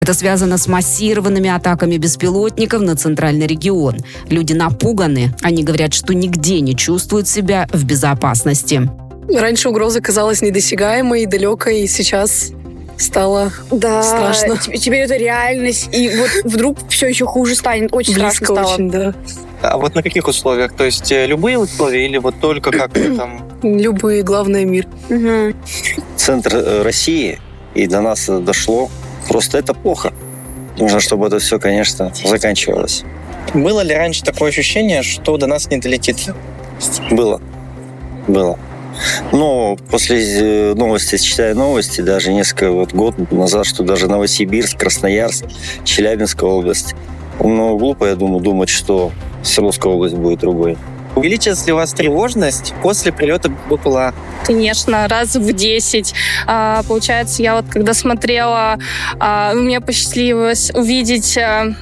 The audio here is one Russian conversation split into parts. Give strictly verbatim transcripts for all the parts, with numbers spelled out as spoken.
Это связано с массированными атаками беспилотников на центральный регион. Люди напуганы. Они говорят, что нигде не чувствуют себя в безопасности. Раньше угроза казалась недосягаемой, далекой, и сейчас стало да, страшно. Теперь это реальность, и вот вдруг все еще хуже станет. Очень Близко страшно стало. Очень, да. А вот на каких условиях? То есть любые условия или вот только как-то там... Любые, главное, мир. Угу. Центр России, и до нас дошло. Просто это плохо. Нужно, чтобы это все, конечно, заканчивалось. Было ли раньше такое ощущение, что до нас не долетит? Было. Было. Но после новости, читая новости, даже несколько вот, год назад, что даже Новосибирск, Красноярск, Челябинская область. Ну, глупо, я думаю, думать, что Свердловская область будет другой. Увеличилась ли у вас тревожность после прилета БПЛА? Конечно, раз в десять. А, получается, я вот когда смотрела, а, мне посчастливилось увидеть а,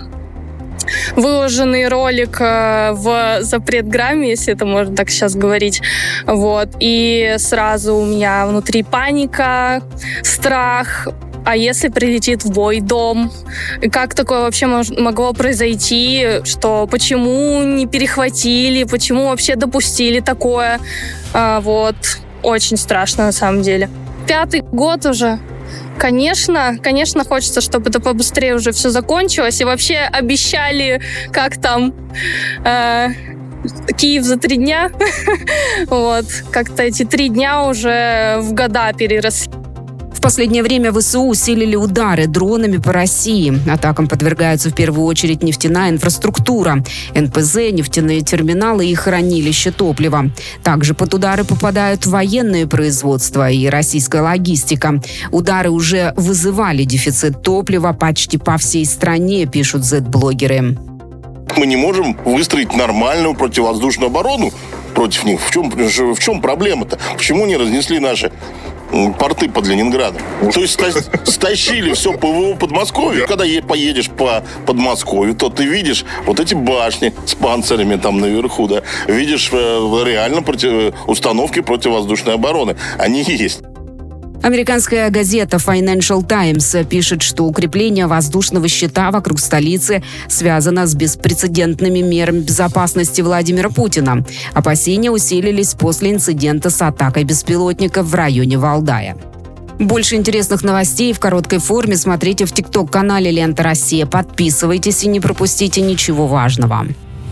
выложенный ролик а, в запретграмме, если это можно так сейчас говорить. Вот. И сразу у меня внутри паника, страх. А если прилетит в бой дом? Как такое вообще мож- могло произойти? Что почему не перехватили? Почему вообще допустили такое? А, вот. Очень страшно на самом деле. Пятый год уже. Конечно, конечно, хочется, чтобы это побыстрее уже все закончилось. И вообще обещали, как там... Э- Киев за три дня. Вот. Как-то эти три дня уже в года переросли. В последнее время ВСУ усилили удары дронами по России. Атакам подвергаются в первую очередь нефтяная инфраструктура, эн пэ зэ, нефтяные терминалы и хранилища топлива. Также под удары попадают военные производства и российская логистика. Удары уже вызывали дефицит топлива почти по всей стране, пишут зет-блогеры. Мы не можем выстроить нормальную противовоздушную оборону против них. В чем, в чем проблема-то? Почему не разнесли наши порты под Ленинградом? То есть стащили все ПВО Подмосковья. Когда поедешь по Подмосковью, то ты видишь вот эти башни с панцирями там наверху, да, видишь реально против, установки противовоздушной обороны. Они есть. Американская газета Financial Times пишет, что укрепление воздушного щита вокруг столицы связано с беспрецедентными мерами безопасности Владимира Путина. Опасения усилились после инцидента с атакой беспилотников в районе Валдая. Больше интересных новостей в короткой форме смотрите в тикток-канале «Лента Россия». Подписывайтесь и не пропустите ничего важного.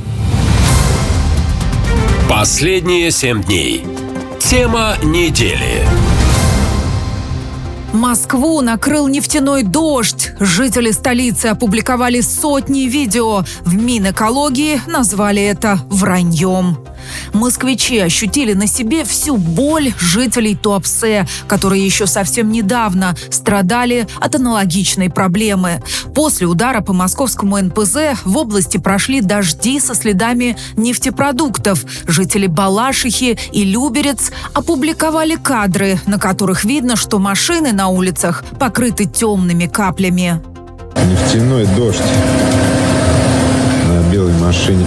Последние семь дней. Тема недели. Москву накрыл нефтяной дождь. Жители столицы опубликовали сотни видео. В Минэкологии назвали это враньем. Москвичи ощутили на себе всю боль жителей Туапсе, которые еще совсем недавно страдали от аналогичной проблемы. После удара по московскому эн пэ зэ в области прошли дожди со следами нефтепродуктов. Жители Балашихи и Люберец опубликовали кадры, на которых видно, что машины на улицах покрыты темными каплями. Нефтяной дождь на белой машине.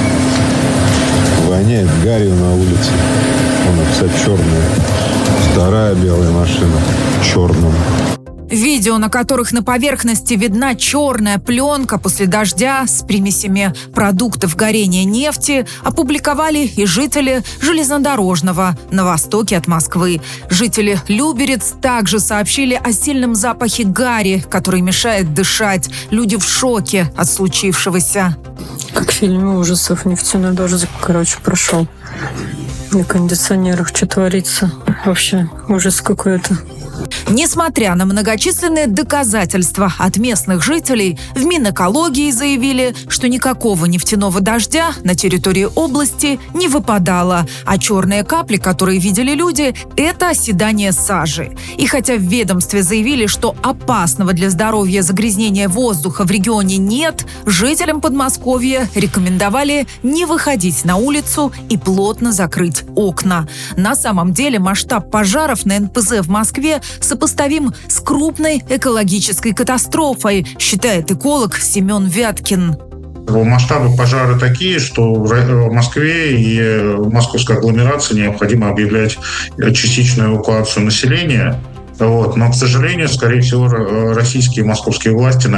Воняет гарью на улице. Она вся черная. Вторая белая машина черная. Видео, на которых на поверхности видна черная пленка после дождя с примесями продуктов горения нефти, опубликовали и жители Железнодорожного на востоке от Москвы. Жители Люберец также сообщили о сильном запахе гари, который мешает дышать. Люди в шоке от случившегося. Как в фильме ужасов. Нефтяной дождь, короче, прошел. На кондиционерах что творится? Вообще ужас какой-то. Несмотря на многочисленные доказательства от местных жителей, в Минэкологии заявили, что никакого нефтяного дождя на территории области не выпадало, а черные капли, которые видели люди, это оседание сажи. И хотя в ведомстве заявили, что опасного для здоровья загрязнения воздуха в регионе нет, жителям Подмосковья рекомендовали не выходить на улицу и плотно закрыть окна. На самом деле масштаб пожаров на эн пэ зэ в Москве сопоставим с крупной экологической катастрофой, считает эколог Семен Вяткин. Масштабы пожара такие, что в Москве и в московской агломерации необходимо объявлять частичную эвакуацию населения. Вот. Но, к сожалению, скорее всего, российские и московские власти на